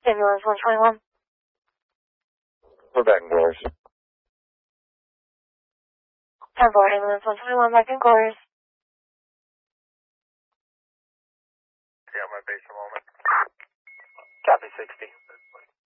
Ambulance 121. We're back in Glorious. 10-4, ambulance 121, back in Glorious. Yeah, my base a moment. Copy 60.